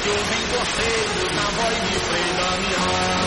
que ouvem torceiros na voz de Frei Damião.